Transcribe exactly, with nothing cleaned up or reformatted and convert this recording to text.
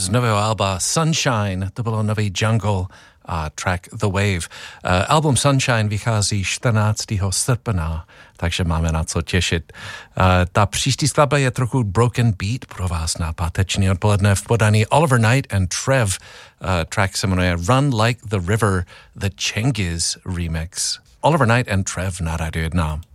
z nového alba Sunshine, to bylo nový Jungle a track The Wave. Uh, album Sunshine vychází čtrnáctého srpna, takže máme na co těšit. Uh, ta příští skladba je trochu broken beat pro vás na páteční odpoledne v podání Oliver Knight and Trev. Uh, track se jmenuje Run Like the River, the Cengiz remix. Oliver Knight and Trev na Radio jedna.